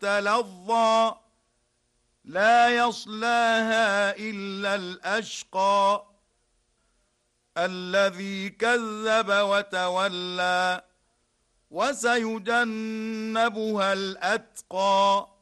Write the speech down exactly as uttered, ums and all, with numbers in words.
تلظى لا يصلاها إلا الأشقى الذي كذب وتولى وسيجنبها الأتقى